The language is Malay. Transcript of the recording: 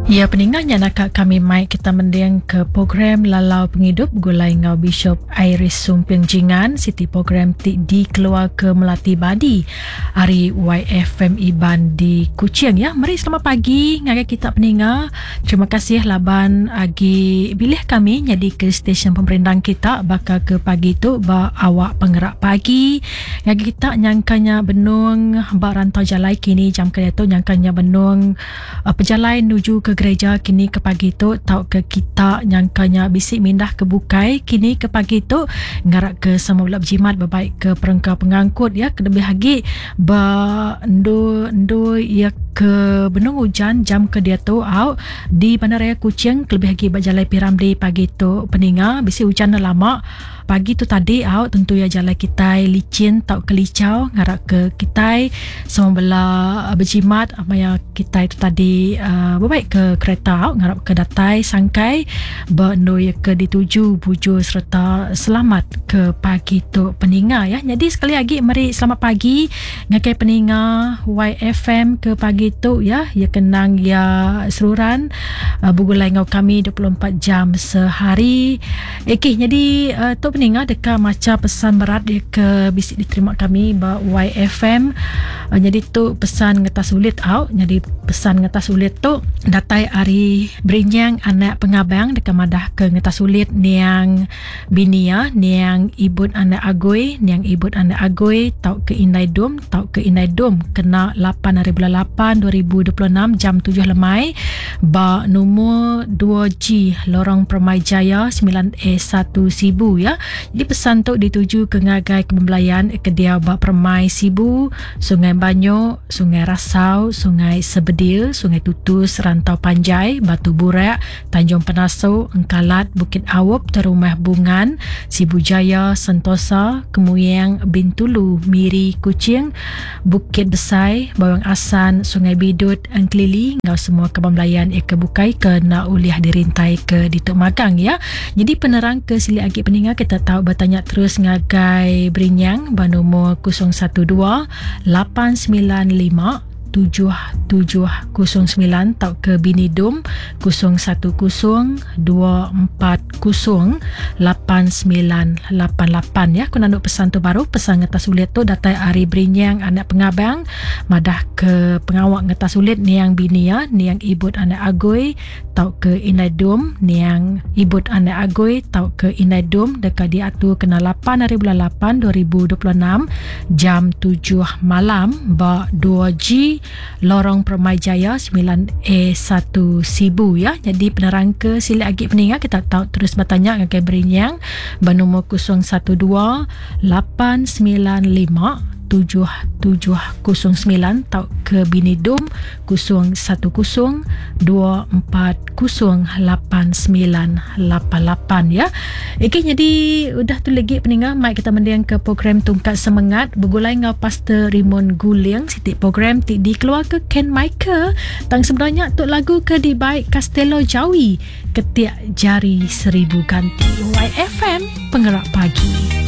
Ya, peninggalnya nak kami mai kita mendiang ke program Lalau Penghidup gulai ngau Bishop Iris Sumping Jingan Siti program di keluar ke Melati Badi hari YFM Iban di Kuching ya. Mari selamat pagi ngagai kita peninggal. Terima kasih laban agi bilih kami jadi ke stesen pemerintahan kita bakal ke pagi tu ba awak penggerak pagi ngagi kita nyangkanya benung ba rantau jalai kini jam kerja tu nyangkanya benung pejalai menuju ke gereja kini ke pagi tu tau ke kita nyangkanya bisik mindah ke bukai kini ke pagi tu ngarak ke sama ulap jimat berbaik ke perengkau pengangkut ya kelebih lagi ba endo ya ke benung hujan jam ke dia tu au di Bandaraya Kuching kelebih lagi bajalai Piramli pagi tu peninga bisik hujan lama pagi tu tadi au tentu ya jalan kita licin tau kelicau ngarak ke kita sama bela berjimat apa yang kita itu tadi berbaik ke kereta au ngarap ke datai sangkai bendo ya ke dituju buju serta selamat ke pagi tu peninga ya. Jadi sekali lagi mari selamat pagi ngakai peninga YFM ke pagi tu ya kenang ya seluran bugulai ngau kami 24 jam sehari. Okey, jadi tu peninga dekat macam pesan berat dia ke bisik diterima kami ba YFM. Jadi tu pesan ngeta sulit au. Jadi pesan ngeta sulit tu datai ari berinyang anak pengabang dekat madah ke ngeta sulit niang binia niang ibut anak agoi niang ibut anak agoi tau ke Inai Dom kena 8 hari bulan 8 2026 jam 7 lemai ba nombor 2G Lorong Permai Jaya 9A1 Sibu ya. Jadi pesan tu dituju ke ngagai kebelayan ke dia ba Permai Sibu, Sungai Banyu, Sungai Rasau, Sungai Sebedil, Sungai Tutus, Rantau Panjai, Batu Burak, Tanjung Penasu, Engkalat, Bukit Awup, Terumah Bungan, Sibu Jaya, Sentosa, Kemuyang, Bintulu, Miri, Kuching, Bukit Besai, Bawang Asan, Sungai Bidut, Angklili, ngau semua kebelayan ke bukai ke na uliah dirintai ke Dituk Magang ya. Jadi penerang ke sili agi peninga kita tahu bertanya terus ngagai berinyang ba nombor 012 895 7709 tau ke Bini Dom 010 240 8988 ya. Kuna nak pesan tu baru pesan ngeta sulit tu datai ari berinyang anak pengabang madah ke pengawak ngeta sulit niang bini ya niang ibut anak agoi tau ke Inai Dom niang ibut anak agoi tau ke Inai Dom dekat diatur kena 8 hari bulan 8 2026 jam 7 malam ba 2G Lorong Permai Jaya 9A1 Sibu ya. Jadi penerang ke sila agi peninga kita tahu terus bertanya ngagai berinyang bernomor 012 895 7709 tau ke Bini Dom 010 240 8988 ya. Okey, jadi udah tu lagi peninga mai kita mendiang ke program Tungkat Semangat bergulai ngau Pastor Raymond Guliang Siti program di keluar ke Ken Michael tang sebenarnya tu lagu ke di baik Castello Jawi ketiak jari 1000 ganti YFM penggerak pagi.